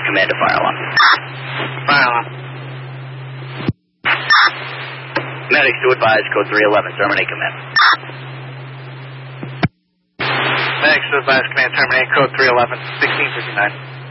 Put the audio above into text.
command to fire alarm. Fire alarm. Medics to advise, code 311, terminate command. Medics to advise, command terminate, code 311, 1659.